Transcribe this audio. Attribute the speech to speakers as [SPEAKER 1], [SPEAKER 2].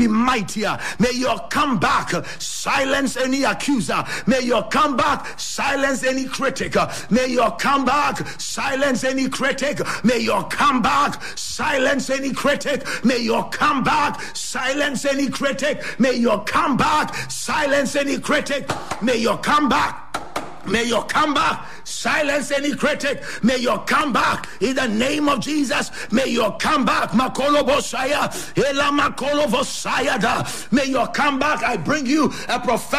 [SPEAKER 1] be mightier. May your comeback silence any accuser. May your comeback silence any critic. May your comeback silence any critic. May your comeback silence any critic. May your comeback silence any critic. May your comeback silence any critic. May your comeback. May your comeback silence any critic. May your comeback in the name of Jesus. May your comeback Makolo Bosaya Ela Makolo Vosayada. May your comeback. I bring you a prophetic